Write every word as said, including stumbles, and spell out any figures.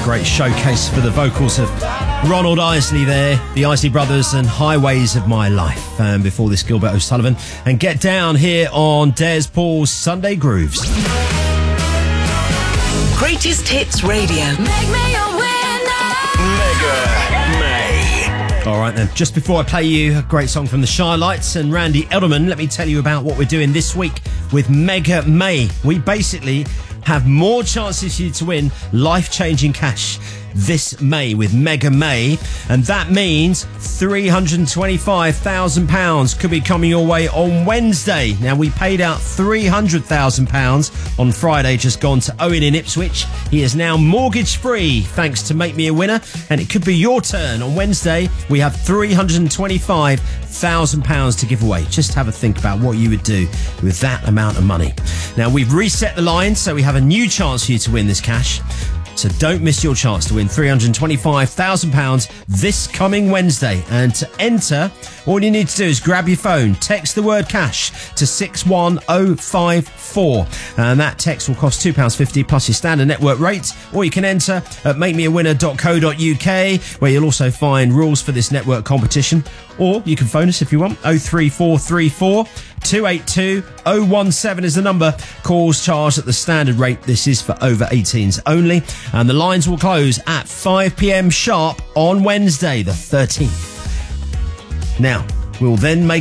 great showcase for the vocals of Ronald Isley there, the Isley Brothers and Highways of My Life. And before this, Gilbert O'Sullivan and Get Down here on Des Paul's Sunday Grooves. Greatest Hits Radio. Make me a winner. Mega May. All right then, just before I play you a great song from the Shy Lights and Randy Edelman, let me tell you about what we're doing this week with Mega May. We basically have more chances for you to win life-changing cash this May with Mega May, and that means three hundred twenty-five thousand pounds could be coming your way on Wednesday. Now, we paid out three hundred thousand pounds on Friday, just gone, to Owen in Ipswich. He is now mortgage-free thanks to Make Me a Winner, and it could be your turn on Wednesday. We have three hundred twenty-five thousand pounds to give away. Just have a think about what you would do with that amount of money. Now, we've reset the line, so we have a new chance for you to win this cash. So don't miss your chance to win three hundred twenty-five thousand pounds this coming Wednesday. And to enter, all you need to do is grab your phone, text the word cash to six one oh five four. And that text will cost two pounds fifty plus your standard network rate. Or you can enter at make me a winner dot co dot uk, where you'll also find rules for this network competition. Or you can phone us if you want. oh three four three four two eight two oh one seven is the number. Calls charged at the standard rate. This is for over eighteens only. And the lines will close at five p.m. sharp on Wednesday the thirteenth. Now, we'll then make